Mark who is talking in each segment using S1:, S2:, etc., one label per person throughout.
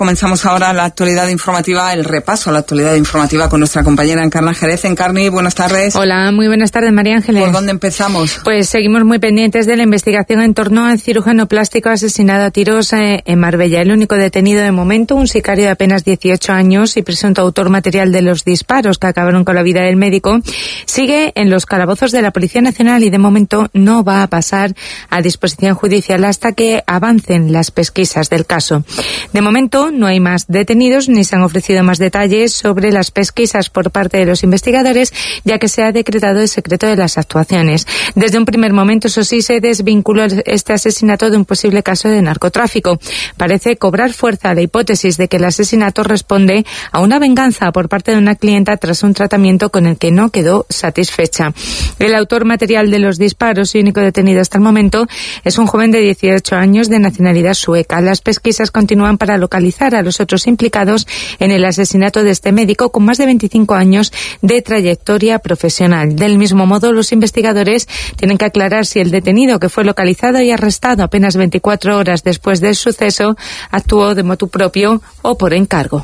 S1: Comenzamos ahora la actualidad informativa, el repaso a la actualidad informativa con nuestra compañera Encarna Jerez. Encarni, buenas tardes.
S2: Hola, muy buenas tardes, María Ángeles.
S1: ¿Por dónde empezamos?
S2: Pues seguimos muy pendientes de la investigación en torno al cirujano plástico asesinado a tiros en Marbella. El único detenido de momento, un sicario de apenas 18 años y presunto autor material de los disparos que acabaron con la vida del médico, sigue en los calabozos de la Policía Nacional y de momento no va a pasar a disposición judicial hasta que avancen las pesquisas del caso. De momento no hay más detenidos ni se han ofrecido más detalles sobre las pesquisas por parte de los investigadores, ya que se ha decretado el secreto de las actuaciones. Desde un primer momento, eso sí, se desvinculó este asesinato de un posible caso de narcotráfico. Parece cobrar fuerza la hipótesis de que el asesinato responde a una venganza por parte de una clienta tras un tratamiento con el que no quedó satisfecha. El autor material de los disparos y único detenido hasta el momento es un joven de 18 años de nacionalidad sueca. Las pesquisas continúan para localizar a los otros implicados en el asesinato de este médico con más de 25 años de trayectoria profesional. Del mismo modo, los investigadores tienen que aclarar si el detenido, que fue localizado y arrestado apenas 24 horas después del suceso, actuó de motu propio o por encargo.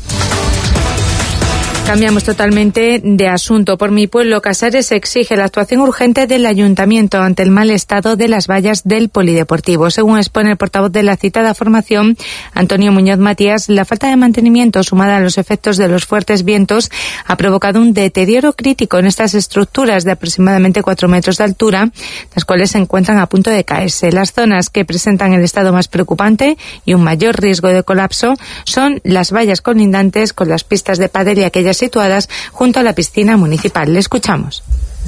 S2: Cambiamos totalmente de asunto. Por Mi Pueblo, Casares exige la actuación urgente del Ayuntamiento ante el mal estado de las vallas del polideportivo. Según expone el portavoz de la citada formación, Antonio Muñoz Matías, la falta de mantenimiento sumada a los efectos de los fuertes vientos ha provocado un deterioro crítico en estas estructuras de aproximadamente 4 metros de altura, las cuales se encuentran a punto de caerse. Las zonas que presentan el estado más preocupante y un mayor riesgo de colapso son las vallas colindantes con las pistas de pádel y aquellas situadas junto a la piscina municipal. Le escuchamos.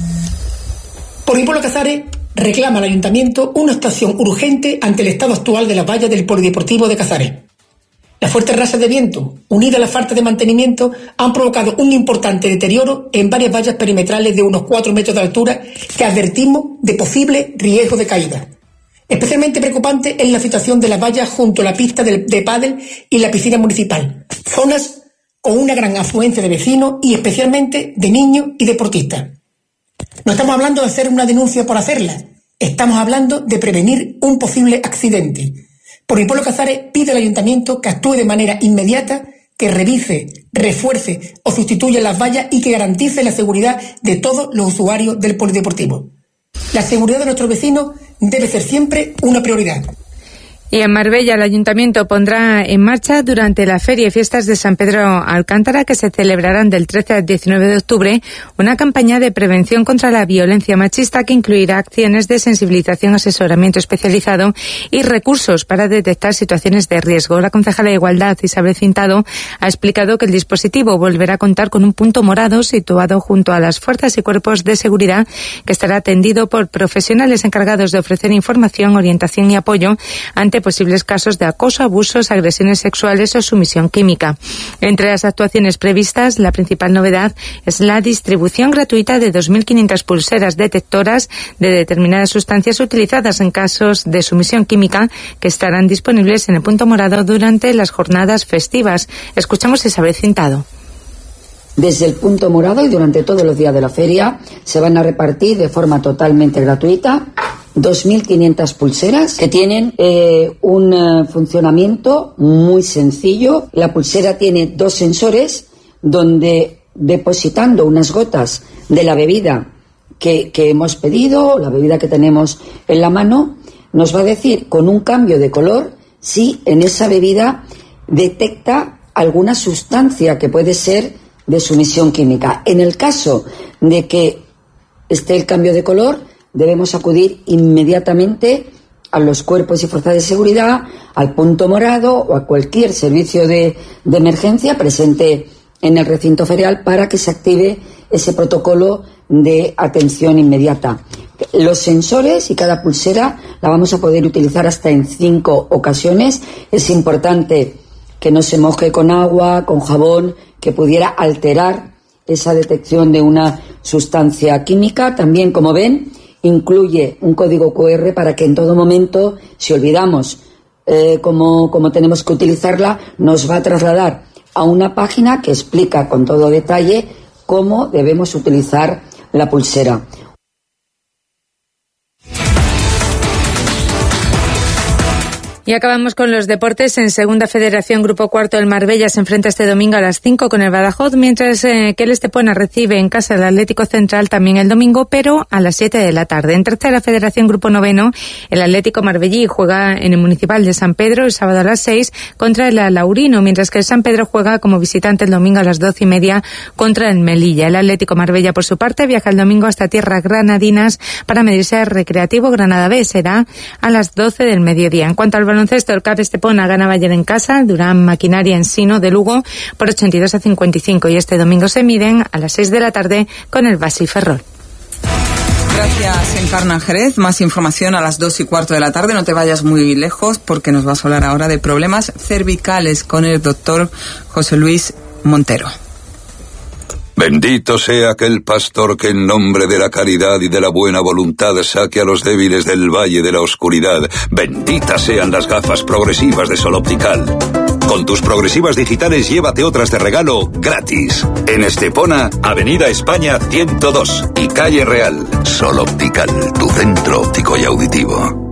S3: Por Mi Pueblo, Casares reclama al Ayuntamiento una actuación urgente ante el estado actual de las vallas del polideportivo de Casares. Las fuertes rachas de viento, unidas a la falta de mantenimiento, han provocado un importante deterioro en varias vallas perimetrales de unos 4 metros de altura que advertimos de posible riesgo de caída. Especialmente preocupante es la situación de las vallas junto a la pista de pádel y la piscina municipal, zonas con una gran afluencia de vecinos y especialmente de niños y deportistas. No estamos hablando de hacer una denuncia por hacerla, estamos hablando de prevenir un posible accidente. Por Mi Pueblo, Casares pide al Ayuntamiento que actúe de manera inmediata, que revise, refuerce o sustituya las vallas y que garantice la seguridad de todos los usuarios del polideportivo. La seguridad de nuestros vecinos debe ser siempre una prioridad.
S2: Y en Marbella, el Ayuntamiento pondrá en marcha durante la Feria y Fiestas de San Pedro Alcántara, que se celebrarán del 13 al 19 de octubre, una campaña de prevención contra la violencia machista que incluirá acciones de sensibilización, asesoramiento especializado y recursos para detectar situaciones de riesgo. La concejala de Igualdad, Isabel Cintado, ha explicado que el dispositivo volverá a contar con un punto morado situado junto a las fuerzas y cuerpos de seguridad, que estará atendido por profesionales encargados de ofrecer información, orientación y apoyo ante posibles casos de acoso, abusos, agresiones sexuales o sumisión química. Entre las actuaciones previstas, la principal novedad es la distribución gratuita de 2.500 pulseras detectoras de determinadas sustancias utilizadas en casos de sumisión química, que estarán disponibles en el punto morado durante las jornadas festivas. Escuchamos a Isabel Cintado.
S4: Desde el punto morado y durante todos los días de la feria se van a repartir de forma totalmente gratuita 2.500 pulseras que tienen un funcionamiento muy sencillo. La pulsera tiene 2 sensores donde, depositando unas gotas de la bebida que hemos pedido, la bebida que tenemos en la mano, nos va a decir con un cambio de color si en esa bebida detecta alguna sustancia que puede ser de sumisión química. En el caso de que esté el cambio de color, debemos acudir inmediatamente a los cuerpos y fuerzas de seguridad, al punto morado o a cualquier servicio de emergencia presente en el recinto ferial para que se active ese protocolo de atención inmediata. Los sensores y cada pulsera la vamos a poder utilizar hasta en 5 ocasiones. Es importante que no se moje con agua, con jabón, que pudiera alterar esa detección de una sustancia química. También, como ven, incluye un código QR para que en todo momento, si olvidamos cómo tenemos que utilizarla, nos va a trasladar a una página que explica con todo detalle cómo debemos utilizar la pulsera.
S2: Y acabamos con los deportes. En Segunda Federación, Grupo Cuarto, el Marbella se enfrenta este domingo a las 5 con el Badajoz, mientras que el Estepona recibe en casa el Atlético Central también el domingo, pero a las 7 de la tarde. En Tercera Federación, Grupo Noveno, el Atlético Marbellí juega en el Municipal de San Pedro el sábado a las 6 contra el Alaurino, mientras que el San Pedro juega como visitante el domingo a las 12:30 contra el Melilla. El Atlético Marbella, por su parte, viaja el domingo hasta tierras granadinas para medirse al Recreativo Granada B. Será a las 12 del mediodía. En cuanto al baloncesto, el CAP Estepona ganaba ayer en casa el Durán Maquinaria Ensino de Lugo por 82-55 y este domingo se miden a las 6 de la tarde con el Basi Ferrol.
S1: Gracias, Encarna Jerez. Más información a las 2:15 de la tarde. No te vayas muy lejos porque nos vas a hablar ahora de problemas cervicales con el doctor José Luis Montero.
S5: Bendito sea aquel pastor que en nombre de la caridad y de la buena voluntad saque a los débiles del valle de la oscuridad. Benditas sean las gafas progresivas de Sol Optical. Con tus progresivas digitales llévate otras de regalo gratis. En Estepona, Avenida España 102 y Calle Real. Sol Optical, tu centro óptico y auditivo.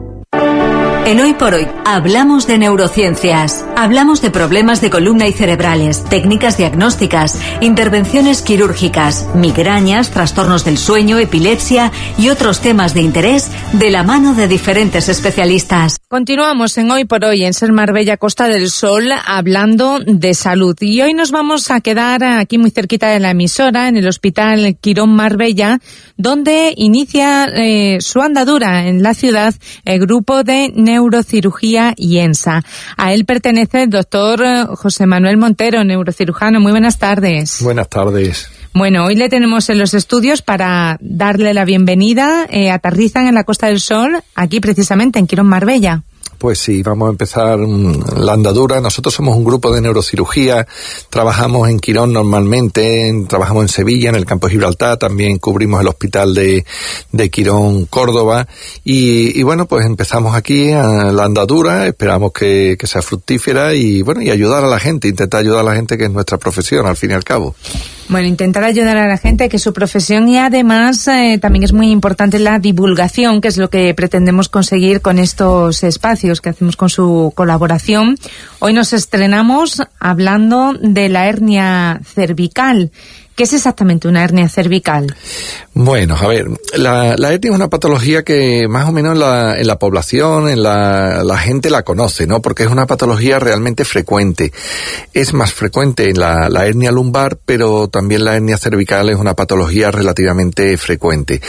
S6: En Hoy por Hoy hablamos de neurociencias, hablamos de problemas de columna y cerebrales, técnicas diagnósticas, intervenciones quirúrgicas, migrañas, trastornos del sueño, epilepsia y otros temas de interés de la mano de diferentes especialistas.
S2: Continuamos en Hoy por Hoy en Ser Marbella, Costa del Sol, hablando de salud. Y hoy nos vamos a quedar aquí muy cerquita de la emisora, en el Hospital Quirón Marbella, donde inicia su andadura en la ciudad el grupo de neurocirugía IENSA. A él pertenece el doctor José Manuel Montero, neurocirujano. Muy buenas tardes.
S7: Buenas tardes.
S2: Bueno, hoy le tenemos en los estudios para darle la bienvenida. Aterrizan en la Costa del Sol, aquí precisamente en Quirón Marbella.
S7: Pues sí, vamos a empezar la andadura. Nosotros somos un grupo de neurocirugía, trabajamos en Quirón normalmente, trabajamos en Sevilla, en el campo de Gibraltar, también cubrimos el hospital de Quirón, Córdoba, y bueno, pues empezamos aquí a la andadura, esperamos que sea fructífera y bueno, y ayudar a la gente, intentar ayudar a la gente, que es nuestra profesión, al fin y al cabo.
S2: Bueno, intentar ayudar a la gente, que es su profesión, y además también es muy importante la divulgación, que es lo que pretendemos conseguir con estos espacios que hacemos con su colaboración. Hoy nos estrenamos hablando de la hernia cervical. ¿Qué es exactamente una hernia cervical?
S7: Bueno, a ver, la hernia es una patología que más o menos en la población, la gente la conoce, ¿no? Porque es una patología realmente frecuente. Es más frecuente en la hernia lumbar, pero también la hernia cervical es una patología relativamente frecuente.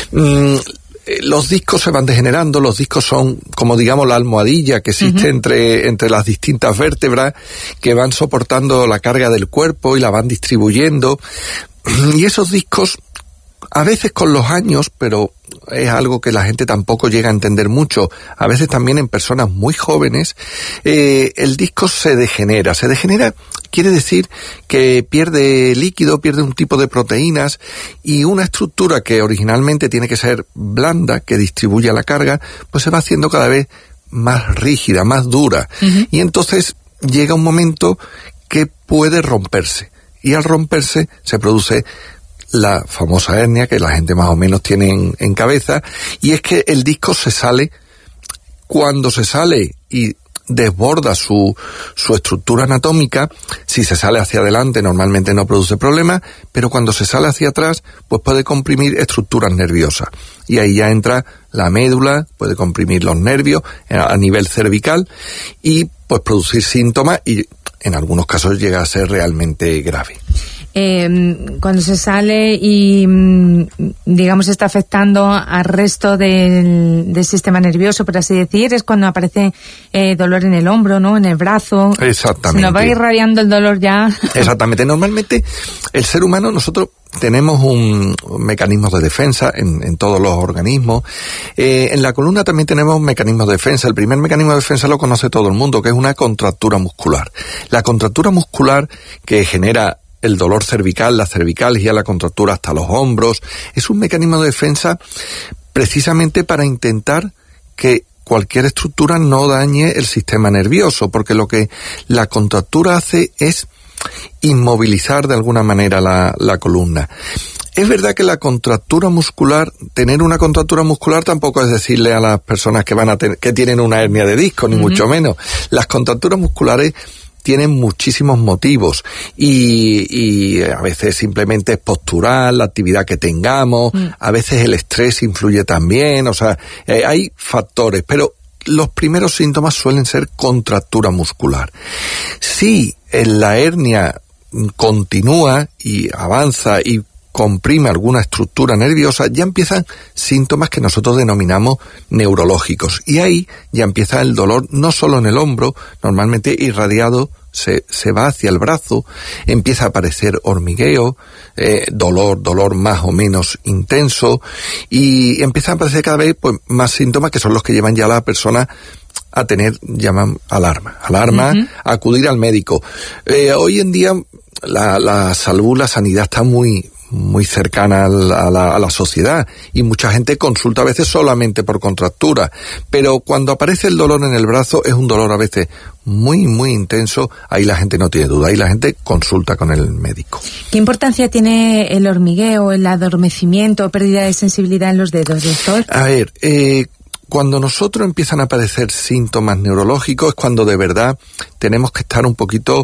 S7: Los discos se van degenerando, los discos son como digamos la almohadilla que existe entre las distintas vértebras, que van soportando la carga del cuerpo y la van distribuyendo, y esos discos a veces con los años, pero es algo que la gente tampoco llega a entender mucho, a veces también en personas muy jóvenes, el disco se degenera. Quiere decir que pierde líquido, pierde un tipo de proteínas, y una estructura que originalmente tiene que ser blanda, que distribuye la carga, pues se va haciendo cada vez más rígida, más dura. Y entonces llega un momento que puede romperse, y al romperse se produce la famosa hernia que la gente más o menos tiene en cabeza, y es que el disco se sale. Cuando se sale y desborda su estructura anatómica, si se sale hacia adelante normalmente no produce problema, pero cuando se sale hacia atrás pues puede comprimir estructuras nerviosas, y ahí ya entra la médula, puede comprimir los nervios a nivel cervical y pues producir síntomas, y en algunos casos llega a ser realmente grave.
S2: Cuando se sale y digamos está afectando al resto del sistema nervioso, por así decir, es cuando aparece dolor en el hombro, ¿no? En el brazo.
S7: Exactamente.
S2: Se nos va irradiando el dolor ya.
S7: Exactamente. Normalmente el ser humano, nosotros tenemos un mecanismo de defensa en todos los organismos. En la columna también tenemos mecanismos de defensa. El primer mecanismo de defensa lo conoce todo el mundo, que es una contractura muscular. La contractura muscular que genera el dolor cervical, la cervicalgia, la contractura hasta los hombros, es un mecanismo de defensa precisamente para intentar que cualquier estructura no dañe el sistema nervioso, porque lo que la contractura hace es inmovilizar de alguna manera la columna. Es verdad que la contractura muscular, tener una contractura muscular tampoco es decirle a las personas que van a que tienen una hernia de disco, ni mucho menos. Las contracturas musculares tienen muchísimos motivos y a veces simplemente es postural, la actividad que tengamos, a veces el estrés influye también, o sea, hay factores, pero los primeros síntomas suelen ser contractura muscular. Si la hernia continúa y avanza y comprime alguna estructura nerviosa, ya empiezan síntomas que nosotros denominamos neurológicos. Y ahí ya empieza el dolor, no solo en el hombro, normalmente irradiado, se va hacia el brazo, empieza a aparecer hormigueo, dolor más o menos intenso, y empiezan a aparecer cada vez pues más síntomas que son los que llevan ya a la persona a llaman alarma, a acudir al médico. Hoy en día la salud, la sanidad está muy cercana a la sociedad y mucha gente consulta a veces solamente por contractura, pero cuando aparece el dolor en el brazo es un dolor a veces muy intenso, ahí la gente no tiene duda, ahí la gente consulta con el médico.
S2: ¿Qué importancia tiene el hormigueo, el adormecimiento, pérdida de sensibilidad en los dedos, doctor?
S7: A ver, cuando nosotros empiezan a aparecer síntomas neurológicos es cuando de verdad tenemos que estar un poquito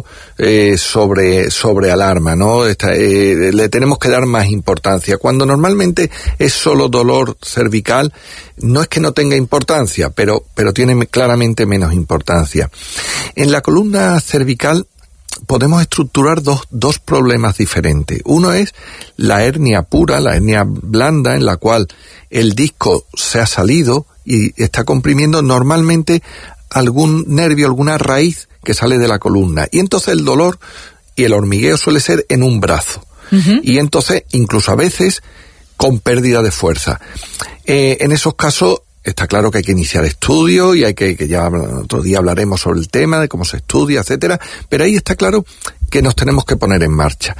S7: sobre alarma, ¿no? Le tenemos que dar más importancia. Cuando normalmente es solo dolor cervical, no es que no tenga importancia, pero tiene claramente menos importancia. En la columna cervical podemos estructurar dos problemas diferentes. Uno es la hernia pura, la hernia blanda, en la cual el disco se ha salido y está comprimiendo normalmente algún nervio, alguna raíz que sale de la columna. Y entonces el dolor y el hormigueo suele ser en un brazo. Y entonces, incluso a veces, con pérdida de fuerza. En esos casos, está claro que hay que iniciar estudios y hay que ya otro día hablaremos sobre el tema de cómo se estudia, etcétera, pero ahí está claro que nos tenemos que poner en marcha.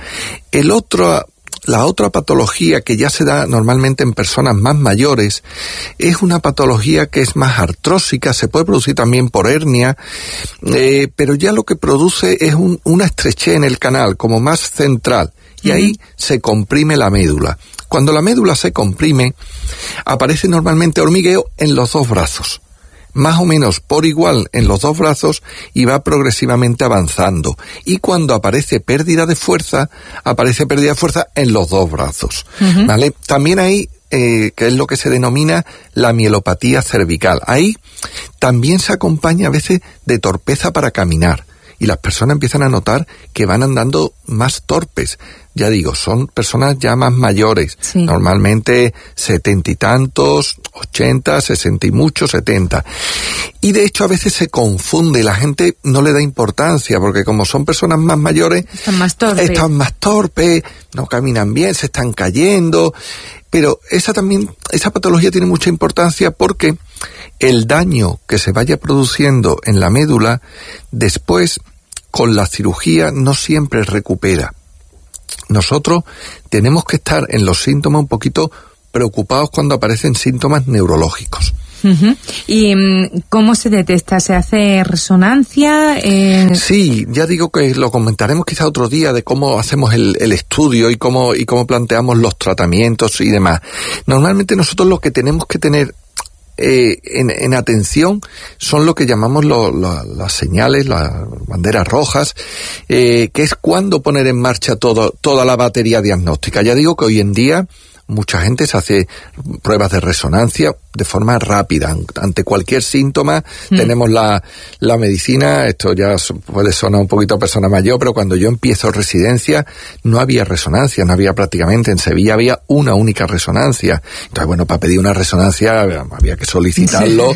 S7: La otra patología que ya se da normalmente en personas más mayores es una patología que es más artrósica, se puede producir también por hernia, pero ya lo que produce es una estrechez en el canal, como más central, y ahí se comprime la médula. Cuando la médula se comprime, aparece normalmente hormigueo en los dos brazos, más o menos por igual en los dos brazos y va progresivamente avanzando. Y cuando aparece pérdida de fuerza, aparece pérdida de fuerza en los dos brazos, ¿vale? También hay, que es lo que se denomina la mielopatía cervical. Ahí también se acompaña a veces de torpeza para caminar. Y las personas empiezan a notar que van andando más torpes. Ya digo, son personas ya más mayores, normalmente 70 y tantos, 80, 60 y mucho, 70. Y de hecho a veces se confunde, la gente no le da importancia, porque como son personas más mayores, están más torpes, no caminan bien, se están cayendo. Pero esa patología tiene mucha importancia porque el daño que se vaya produciendo en la médula, después, con la cirugía, no siempre recupera. Nosotros tenemos que estar en los síntomas un poquito preocupados cuando aparecen síntomas neurológicos.
S2: ¿Y cómo se detecta? ¿Se hace resonancia?
S7: Sí, ya digo que lo comentaremos quizá otro día de cómo hacemos el estudio y cómo planteamos los tratamientos y demás. Normalmente nosotros lo que tenemos que tener en atención son lo que llamamos las señales, las banderas rojas, que es cuando poner en marcha toda la batería diagnóstica. Ya digo que hoy en día mucha gente se hace pruebas de resonancia de forma rápida. Ante cualquier síntoma tenemos la medicina, esto ya puede sonar un poquito a persona mayor, pero cuando yo empiezo residencia no había resonancia, no había prácticamente. En Sevilla había una única resonancia. Entonces, bueno, para pedir una resonancia había que solicitarlo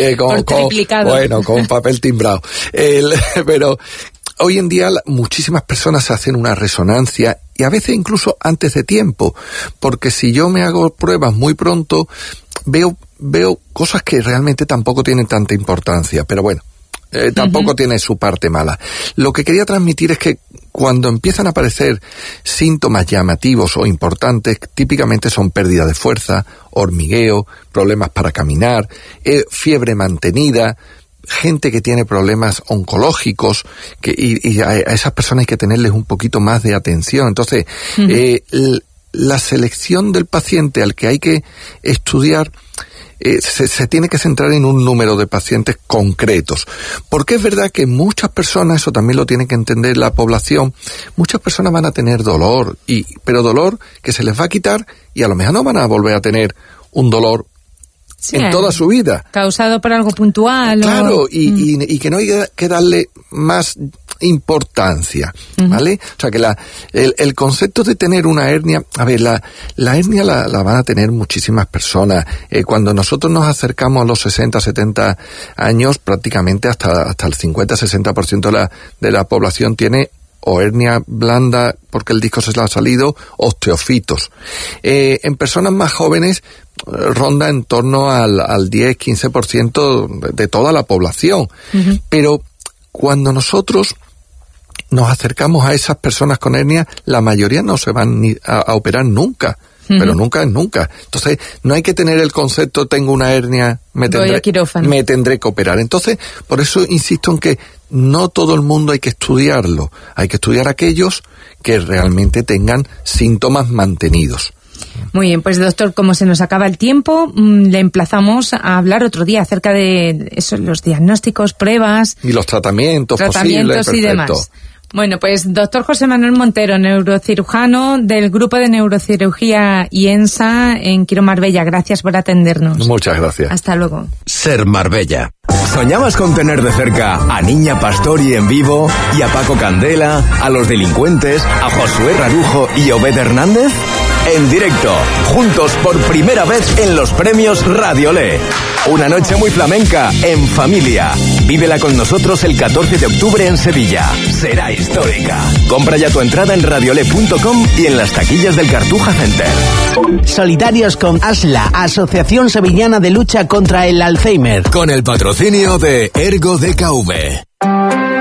S7: con papel timbrado. Pero hoy en día muchísimas personas se hacen una resonancia y a veces incluso antes de tiempo, porque si yo me hago pruebas muy pronto, veo cosas que realmente tampoco tienen tanta importancia, pero bueno, tampoco tiene su parte mala. Lo que quería transmitir es que cuando empiezan a aparecer síntomas llamativos o importantes, típicamente son pérdida de fuerza, hormigueo, problemas para caminar, fiebre mantenida, gente que tiene problemas oncológicos, y a esas personas hay que tenerles un poquito más de atención. Entonces, la selección del paciente al que hay que estudiar se tiene que centrar en un número de pacientes concretos, porque es verdad que muchas personas, eso también lo tiene que entender la población, muchas personas van a tener dolor, pero dolor que se les va a quitar y a lo mejor no van a volver a tener un dolor en toda su vida.
S2: Causado por algo puntual.
S7: Claro, y que no hay que darle más importancia, ¿vale? O sea, que el concepto de tener una hernia, a ver, la hernia la van a tener muchísimas personas. Cuando nosotros nos acercamos a los 60, 70 años, prácticamente hasta el 50-60% de la población tiene o hernia blanda porque el disco se le ha salido, osteofitos. En personas más jóvenes ronda en torno al 10-15% de toda la población. Pero cuando nosotros nos acercamos a esas personas con hernia, la mayoría no se van ni a operar nunca. Pero nunca es nunca. Entonces, no hay que tener el concepto, tengo una hernia, me tendré que operar. Entonces, por eso insisto en que no todo el mundo hay que estudiarlo. Hay que estudiar aquellos que realmente tengan síntomas mantenidos.
S2: Muy bien, pues doctor, como se nos acaba el tiempo, le emplazamos a hablar otro día acerca de eso, los diagnósticos, pruebas...
S7: Y los tratamientos posibles,
S2: y demás. Bueno, pues doctor José Manuel Montero, neurocirujano del Grupo de Neurocirugía IENSA en Quiro Marbella. Gracias por atendernos.
S7: Muchas gracias.
S2: Hasta luego.
S8: Ser Marbella. ¿Soñabas con tener de cerca a Niña Pastori en vivo y a Paco Candela, a Los Delincuentes, a Josué Rarujo y Obed Hernández? En directo, juntos por primera vez en los premios Radiolé. Una noche muy flamenca, en familia. Vívela con nosotros el 14 de octubre en Sevilla. Será histórica. Compra ya tu entrada en radiolé.com y en las taquillas del Cartuja Center.
S9: Solidarios con ASLA, Asociación Sevillana de Lucha contra el Alzheimer.
S8: Con el patrocinio de Ergo DKV.